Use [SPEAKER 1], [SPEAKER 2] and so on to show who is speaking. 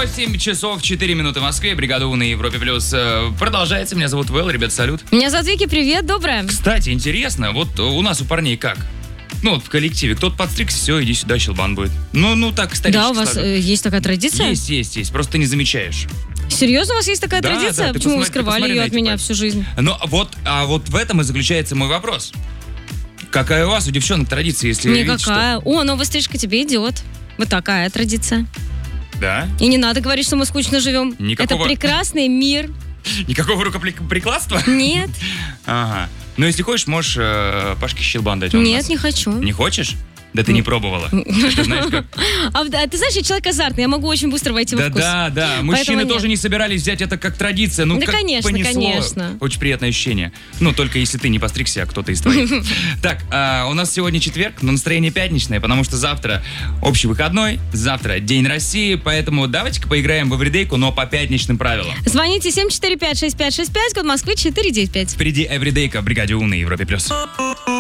[SPEAKER 1] 8 часов 4 минуты в Москве. Бригада У на Европе Плюс продолжается. Меня зовут Вэл. Ребят, салют.
[SPEAKER 2] Меня зовут Вики, привет, доброе.
[SPEAKER 1] Кстати, интересно, вот у нас у парней как? Ну, вот в коллективе. Кто-то подстригся, все, иди сюда, щелбан будет. Ну так, исторически.
[SPEAKER 2] Да, у вас есть такая традиция?
[SPEAKER 1] Есть. Просто ты не замечаешь.
[SPEAKER 2] Серьезно, у вас есть такая традиция?
[SPEAKER 1] Да,
[SPEAKER 2] Почему вы скрывали ее от меня всю жизнь?
[SPEAKER 1] Ну, вот в этом и заключается мой вопрос. Какая у вас, у девчонок, традиция, если
[SPEAKER 2] Никакая. О, новая стрижка тебе идет. Вот такая традиция.
[SPEAKER 1] Да?
[SPEAKER 2] И не надо говорить, что мы скучно живем.
[SPEAKER 1] Никакого...
[SPEAKER 2] Это прекрасный мир.
[SPEAKER 1] Никакого рукоприкладства?
[SPEAKER 2] Нет.
[SPEAKER 1] Ага. Ну, если хочешь, можешь Пашке щелбан дать.
[SPEAKER 2] Нет, не хочу.
[SPEAKER 1] Не хочешь? Да ты не пробовала. Ты знаешь, как...
[SPEAKER 2] Ты знаешь, я человек азартный, я могу очень быстро войти во вкус.
[SPEAKER 1] Да. Мужчины тоже не собирались взять это как традиция. Ну,
[SPEAKER 2] да,
[SPEAKER 1] как
[SPEAKER 2] конечно,
[SPEAKER 1] понесло.
[SPEAKER 2] конечно.
[SPEAKER 1] Очень приятное ощущение. Ну, только если ты не постригся, а кто-то из твоих. Так, у нас сегодня четверг, но настроение пятничное, потому что завтра общий выходной, завтра День России, поэтому давайте-ка поиграем в эвридейку, но по пятничным правилам.
[SPEAKER 2] Звоните 745-6565, код Москвы 495.
[SPEAKER 1] Впереди эвридейка в Бригаде У на Европе+.